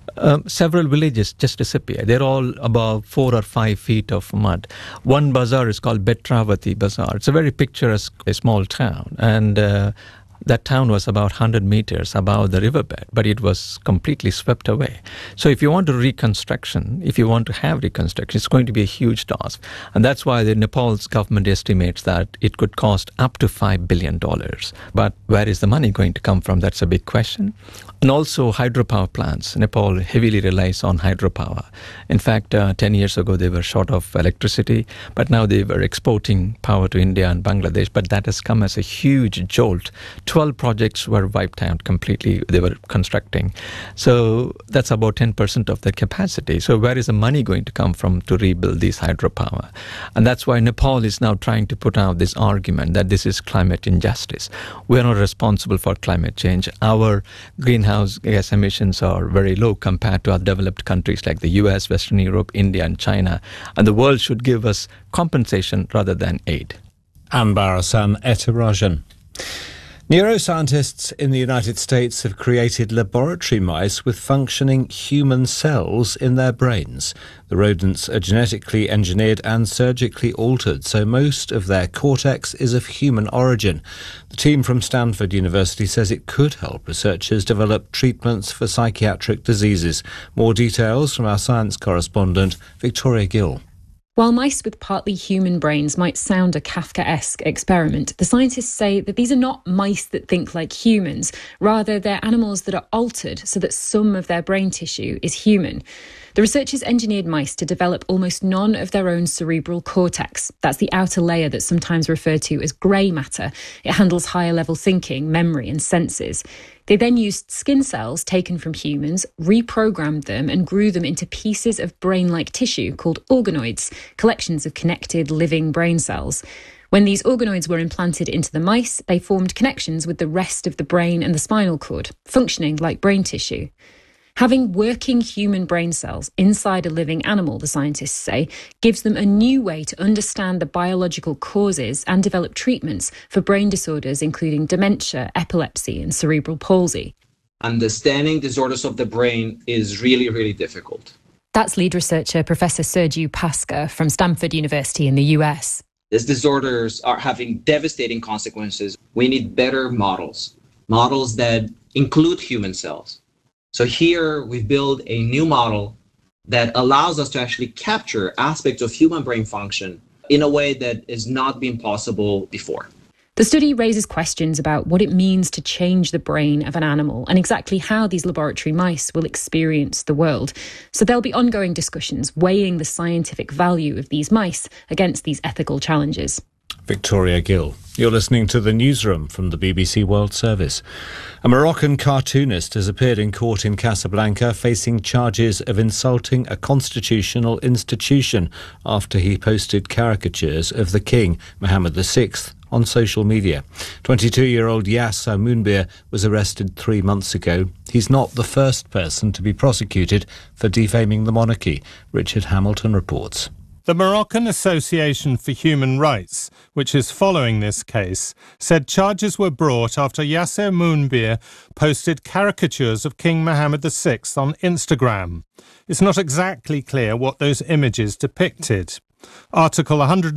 Several villages just disappear. They're all above 4 or 5 feet of mud. One bazaar is called Betravati Bazaar. It's a very picturesque, a small town. And that town was about 100 meters above the riverbed, but it was completely swept away. So if you want reconstruction, if you want to have reconstruction, it's going to be a huge task. And that's why the Nepal's government estimates that it could cost up to $5 billion. But where is the money going to come from? That's a big question. And also hydropower plants. Nepal heavily relies on hydropower. In fact, 10 years ago, they were short of electricity, but now they were exporting power to India and Bangladesh. But that has come as a huge jolt. 12 projects were wiped out completely. They were constructing. So that's about 10% of the capacity. So where is the money going to come from to rebuild these hydropower? And that's why Nepal is now trying to put out this argument that this is climate injustice. We're not responsible for climate change. Our greenhouse gas emissions are very low compared to other developed countries like the US, Western Europe, India and China. And the world should give us compensation rather than aid. Anbarasan Etarajan. Neuroscientists in the United States have created laboratory mice with functioning human cells in their brains. The rodents are genetically engineered and surgically altered, so most of their cortex is of human origin. The team from Stanford University says it could help researchers develop treatments for psychiatric diseases. More details from our science correspondent, Victoria Gill. While mice with partly human brains might sound a Kafkaesque experiment, the scientists say that these are not mice that think like humans. Rather, they're animals that are altered so that some of their brain tissue is human. The researchers engineered mice to develop almost none of their own cerebral cortex. That's the outer layer that's sometimes referred to as grey matter. It handles higher level thinking, memory and senses. They then used skin cells taken from humans, reprogrammed them and grew them into pieces of brain-like tissue called organoids, collections of connected living brain cells. When these organoids were implanted into the mice, they formed connections with the rest of the brain and the spinal cord, functioning like brain tissue. Having working human brain cells inside a living animal, the scientists say, gives them a new way to understand the biological causes and develop treatments for brain disorders including dementia, epilepsy and cerebral palsy. Understanding disorders of the brain is really, really difficult. That's lead researcher Professor Sergiu Pasca from Stanford University in the US. These disorders are having devastating consequences. We need better models that include human cells. So here we build a new model that allows us to actually capture aspects of human brain function in a way that has not been possible before. The study raises questions about what it means to change the brain of an animal and exactly how these laboratory mice will experience the world. So there'll be ongoing discussions weighing the scientific value of these mice against these ethical challenges. Victoria Gill. You're listening to The Newsroom from the BBC World Service. A Moroccan cartoonist has appeared in court in Casablanca facing charges of insulting a constitutional institution after he posted caricatures of the King, Mohammed VI, on social media. 22-year-old Yasser Mounbir was arrested 3 months ago. He's not the first person to be prosecuted for defaming the monarchy. Richard Hamilton reports. The Moroccan Association for Human Rights, which is following this case, said charges were brought after Yasser Mounbir posted caricatures of King Mohammed VI on Instagram. It's not exactly clear what those images depicted. Article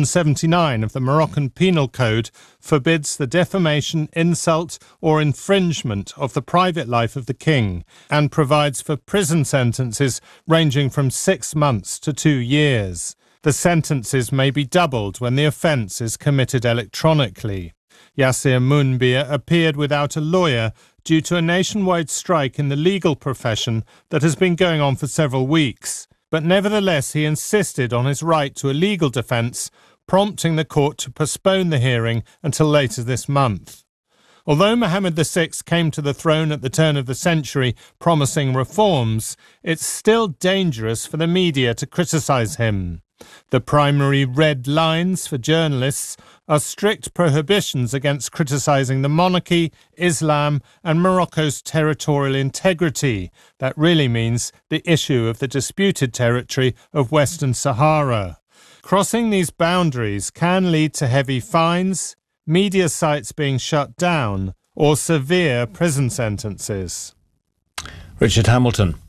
179 of the Moroccan Penal Code forbids the defamation, insult or infringement of the private life of the king and provides for prison sentences ranging from 6 months to 2 years. The sentences may be doubled when the offence is committed electronically. Yasser Mounbir appeared without a lawyer due to a nationwide strike in the legal profession that has been going on for several weeks. But nevertheless, he insisted on his right to a legal defence, prompting the court to postpone the hearing until later this month. Although Mohammed VI came to the throne at the turn of the century promising reforms, it's still dangerous for the media to criticise him. The primary red lines for journalists are strict prohibitions against criticising the monarchy, Islam and Morocco's territorial integrity. That really means the issue of the disputed territory of Western Sahara. Crossing these boundaries can lead to heavy fines, media sites being shut down or severe prison sentences. Richard Hamilton.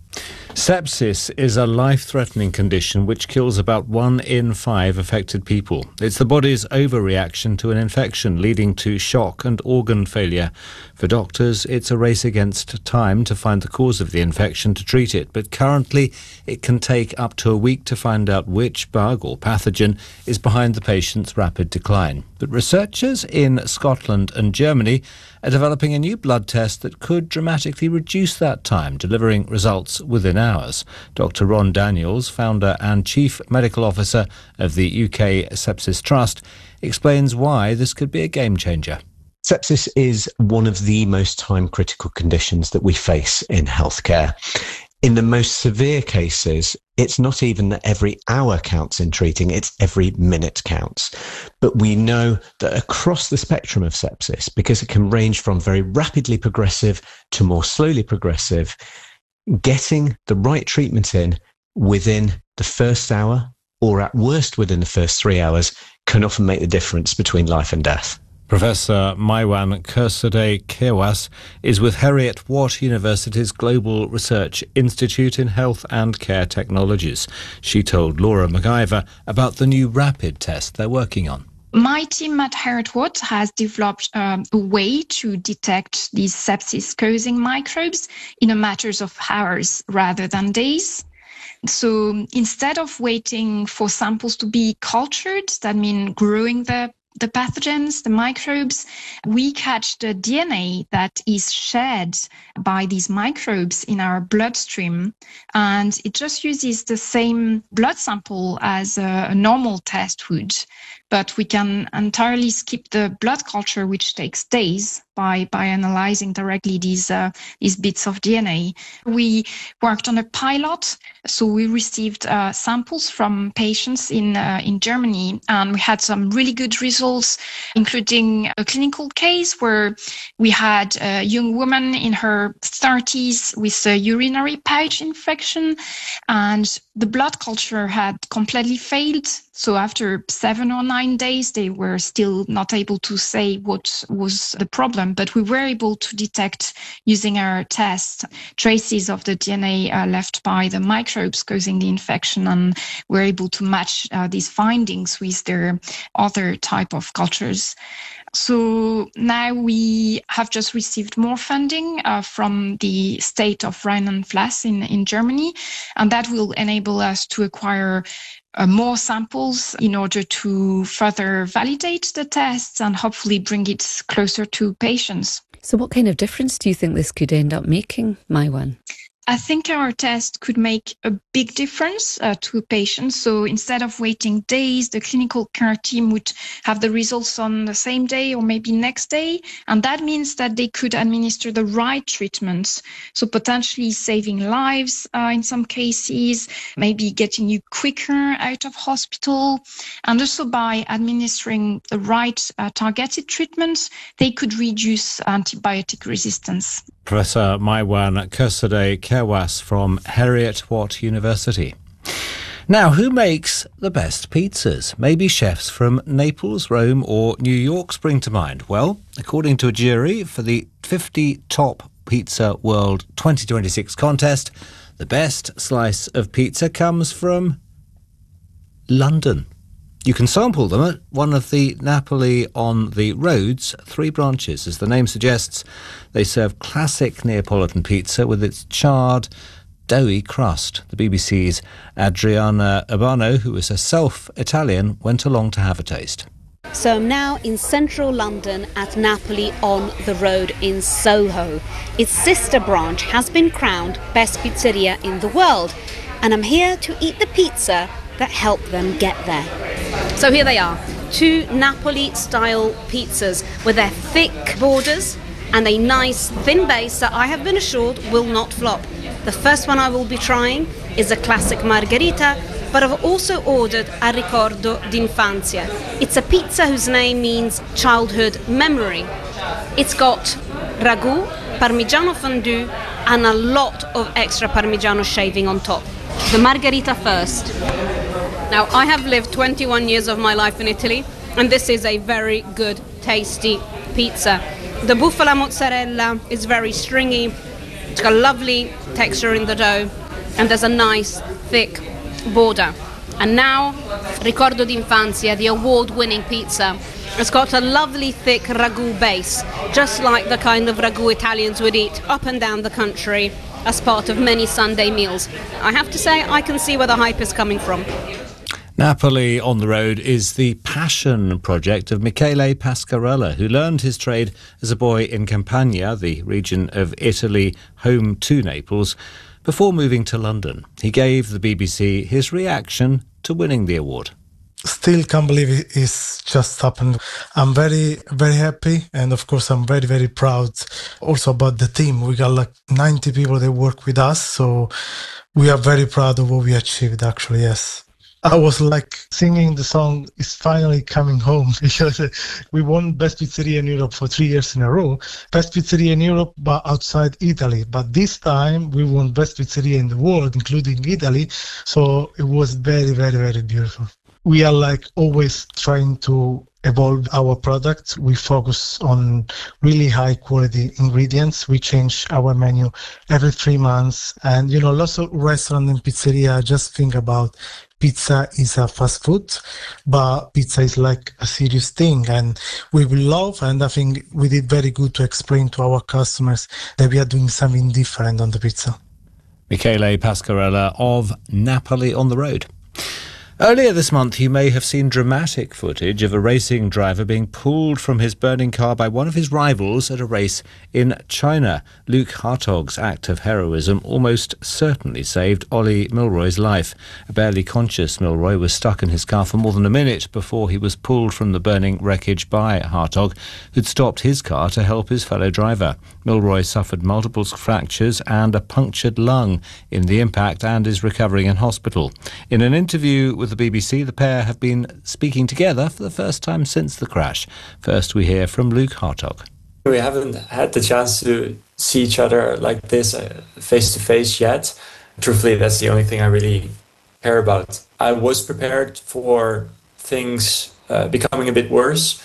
Sepsis is a life-threatening condition which kills about 1 in 5 affected people. It's the body's overreaction to an infection, leading to shock and organ failure. For doctors, it's a race against time to find the cause of the infection to treat it, but currently it can take up to a week to find out which bug or pathogen is behind the patient's rapid decline. But researchers in Scotland and Germany are developing a new blood test that could dramatically reduce that time, delivering results within hours. Dr. Ron Daniels, founder and chief medical officer of the UK Sepsis Trust, explains why this could be a game changer. Sepsis is one of the most time-critical conditions that we face in healthcare. In the most severe cases, it's not even that every hour counts in treating, it's every minute counts. But we know that across the spectrum of sepsis, because it can range from very rapidly progressive to more slowly progressive, getting the right treatment in within the first hour, or at worst within the first 3 hours, can often make the difference between life and death. Professor Maiwan Kersade-Kewas is with Heriot-Watt University's Global Research Institute in Health and Care Technologies. She told Laura MacIver about the new rapid test they're working on. My team at Heriot-Watt has developed a way to detect these sepsis-causing microbes in a matter of hours rather than days. So instead of waiting for samples to be cultured, that means growing the pathogens, the microbes, we catch the DNA that is shed by these microbes in our bloodstream. And it just uses the same blood sample as a normal test would. But we can entirely skip the blood culture, which takes days, by analyzing directly these bits of DNA. We worked on a pilot, so we received samples from patients in Germany, and we had some really good results, including a clinical case where we had a young woman in her 30s with a urinary pouch infection, and the blood culture had completely failed. So after 7 or 9 days, they were still not able to say what was the problem, but we were able to detect, using our test, traces of the DNA left by the microbes causing the infection, and we're able to match these findings with their other type of cultures. So now we have just received more funding from the state of Rheinland-Pfalz in Germany, and that will enable us to acquire more samples in order to further validate the tests and hopefully bring it closer to patients. So what kind of difference do you think this could end up making, Maiwan? I think our test could make a big difference to patients. So instead of waiting days, the clinical care team would have the results on the same day or maybe next day. And that means that they could administer the right treatments. So potentially saving lives in some cases, maybe getting you quicker out of hospital. And also by administering the right targeted treatments, they could reduce antibiotic resistance. Professor Maiwan Kersade-Kewas from Heriot-Watt University. Now, who makes the best pizzas? Maybe chefs from Naples, Rome or New York spring to mind. Well, according to a jury for the 50 Top Pizza World 2026 contest, the best slice of pizza comes from London. You can sample them at one of the Napoli on the Road's 3 branches. As the name suggests, they serve classic Neapolitan pizza with its charred, doughy crust. The BBC's Adriana Urbano, who is herself Italian, went along to have a taste. So I'm now in central London at Napoli on the Road in Soho. Its sister branch has been crowned best pizzeria in the world, and I'm here to eat the pizza that helped them get there. So here they are, 2 Napoli-style pizzas with their thick borders and a nice thin base that I have been assured will not flop. The first one I will be trying is a classic margherita, but I've also ordered a ricordo d'infanzia. It's a pizza whose name means childhood memory. It's got ragu, parmigiano fondue, and a lot of extra parmigiano shaving on top. The margherita first. Now, I have lived 21 years of my life in Italy, and this is a very good, tasty pizza. The bufala mozzarella is very stringy. It's got a lovely texture in the dough. and there's a nice thick border. And now, Ricordo d'Infanzia, the award-winning pizza, it's got a lovely thick ragu base, just like the kind of ragu Italians would eat up and down the country as part of many Sunday meals. I have to say, I can see where the hype is coming from. Napoli on the Road is the passion project of Michele Pascarella, who learned his trade as a boy in Campania, the region of Italy home to Naples, before moving to London. He gave the BBC his reaction to winning the award. Still can't believe it's just happened. I'm very, very happy. And of course, I'm very, very proud also about the team. We got like 90 people that work with us. So we are very proud of what we achieved, actually, yes. I was like singing the song "It's Finally Coming Home" because we won Best Pizzeria in Europe for 3 years in a row. Best Pizzeria in Europe, but outside Italy. But this time we won Best Pizzeria in the world, including Italy. So it was very, very, very beautiful. We are like always trying to evolve our product. We focus on really high quality ingredients. We change our menu every 3 months. And, you know, lots of restaurants and pizzeria just think about pizza is a fast food, but pizza is like a serious thing. And we will love, and I think we did very good to explain to our customers that we are doing something different on the pizza. Michele Pascarella of Napoli on the Road. Earlier this month, you may have seen dramatic footage of a racing driver being pulled from his burning car by one of his rivals at a race in China. Luke Hartog's act of heroism almost certainly saved Ollie Milroy's life. A barely conscious Milroy was stuck in his car for more than a minute before he was pulled from the burning wreckage by Hartog, who'd stopped his car to help his fellow driver. Milroy suffered multiple fractures and a punctured lung in the impact and is recovering in hospital. In an interview with the BBC, the pair have been speaking together for the first time since the crash. First, we hear from Luke Hartog. We haven't had the chance to see each other like this face to face yet. Truthfully, that's the only thing I really care about. I was prepared for things becoming a bit worse,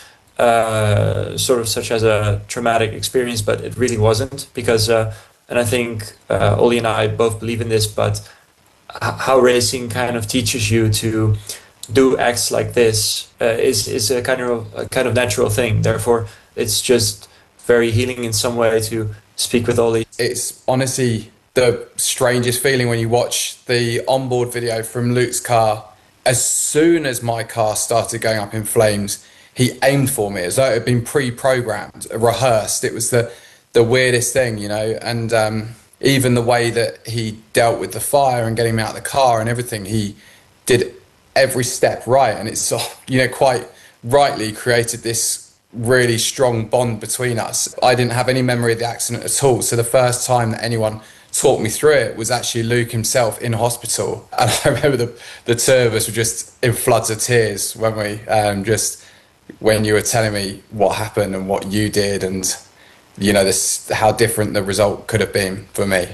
sort of such as a traumatic experience, but it really wasn't because, and I think Ollie and I both believe in this, but how racing kind of teaches you to do acts like this is a kind of natural thing. Therefore, it's just very healing in some way to speak with Ollie. It's honestly the strangest feeling when you watch the onboard video from Luke's car. As soon as my car started going up in flames, he aimed for me as though it had been pre-programmed, rehearsed. It was the weirdest thing, you know, and even the way that he dealt with the fire and getting me out of the car and everything, he did every step right. And it's, you know, quite rightly created this really strong bond between us. I didn't have any memory of the accident at all. So the first time that anyone talked me through it was actually Luke himself in hospital. And I remember the two of us were just in floods of tears, weren't we? Just when you were telling me what happened and what you did and, you know, this how different the result could have been for me.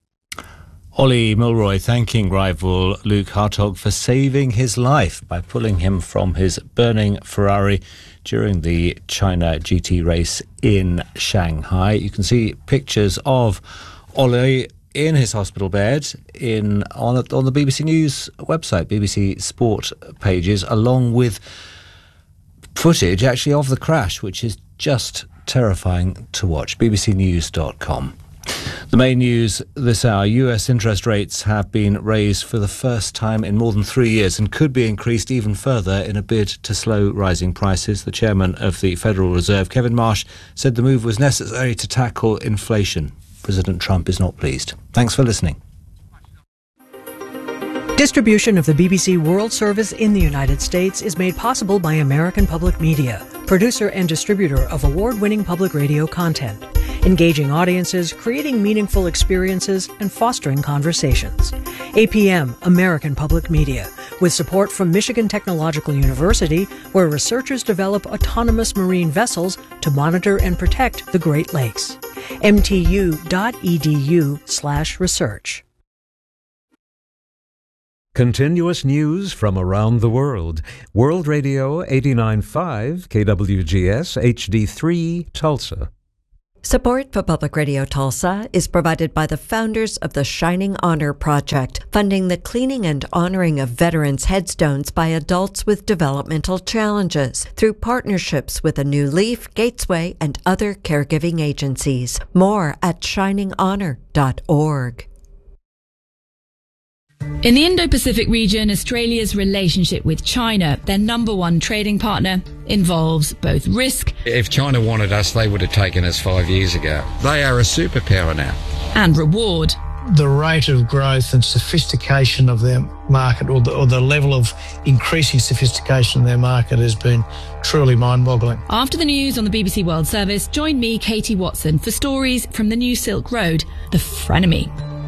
Ollie Milroy thanking rival Luke Hartog for saving his life by pulling him from his burning Ferrari during the China GT race in Shanghai. You can see pictures of Ollie in his hospital bed on the BBC News website, BBC Sport pages, along with footage actually of the crash, which is just terrifying to watch. bbcnews.com. The main news this hour: US interest rates have been raised for the first time in more than 3 years and could be increased even further in a bid to slow rising prices. The chairman of the Federal Reserve, Kevin Marsh, said the move was necessary to tackle inflation. President Trump is not pleased. Thanks for listening. Distribution of the BBC World Service in the United States is made possible by American Public Media, producer and distributor of award-winning public radio content, engaging audiences, creating meaningful experiences, and fostering conversations. APM, American Public Media, with support from Michigan Technological University, where researchers develop autonomous marine vessels to monitor and protect the Great Lakes. mtu.edu/research. Continuous news from around the world. World Radio 89.5, KWGS HD3, Tulsa. Support for Public Radio Tulsa is provided by the founders of the Shining Honor Project, funding the cleaning and honoring of veterans' headstones by adults with developmental challenges through partnerships with A New Leaf, Gatesway, and other caregiving agencies. More at shininghonor.org. In the Indo-Pacific region, Australia's relationship with China, their number one trading partner, involves both risk. If China wanted us, they would have taken us 5 years ago. They are a superpower now. And reward. The rate of growth and sophistication of their market, or the level of increasing sophistication in their market, has been truly mind-boggling. After the news on the BBC World Service, join me, Katie Watson, for stories from the New Silk Road, the frenemy.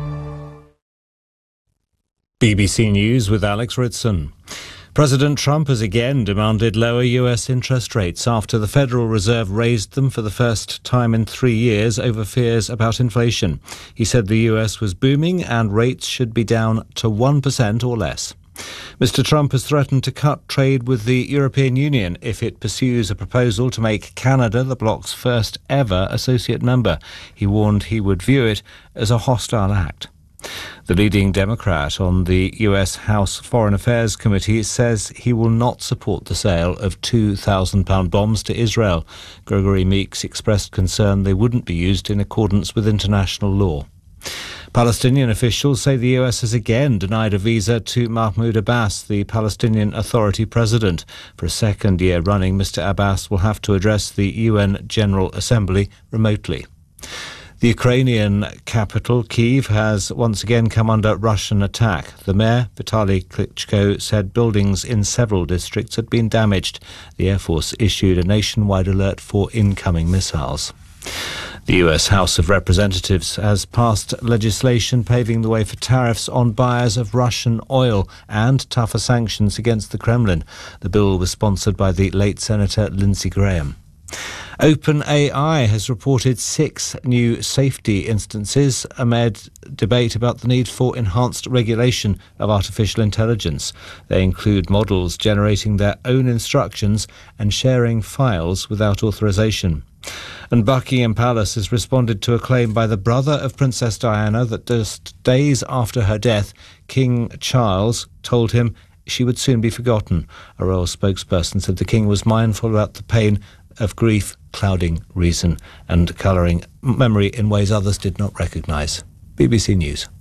BBC News with Alex Ritson. President Trump has again demanded lower US interest rates after the Federal Reserve raised them for the first time in 3 years over fears about inflation. He said the US was booming and rates should be down to 1% or less. Mr. Trump has threatened to cut trade with the European Union if it pursues a proposal to make Canada the bloc's first ever associate member. He warned he would view it as a hostile act. The leading Democrat on the US House Foreign Affairs Committee says he will not support the sale of 2,000-pound bombs to Israel. Gregory Meeks expressed concern they wouldn't be used in accordance with international law. Palestinian officials say the US has again denied a visa to Mahmoud Abbas, the Palestinian Authority president. For a second year running, Mr. Abbas will have to address the UN General Assembly remotely. The Ukrainian capital, Kyiv, has once again come under Russian attack. The mayor, Vitaly Klitschko, said buildings in several districts had been damaged. The Air Force issued a nationwide alert for incoming missiles. The US House of Representatives has passed legislation paving the way for tariffs on buyers of Russian oil and tougher sanctions against the Kremlin. The bill was sponsored by the late Senator Lindsey Graham. OpenAI has reported 6 new safety instances amid debate about the need for enhanced regulation of artificial intelligence. They include models generating their own instructions and sharing files without authorization. And Buckingham Palace has responded to a claim by the brother of Princess Diana that just days after her death, King Charles told him she would soon be forgotten. A royal spokesperson said the king was mindful about the pain of grief clouding reason and colouring memory in ways others did not recognise. BBC News.